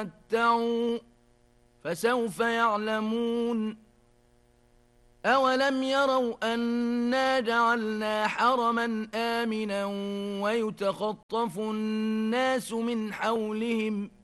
تمتعوا فسوف يعلمون أولم يروا أنا جعلنا حرما آمنا ويتخطف الناس من حولهم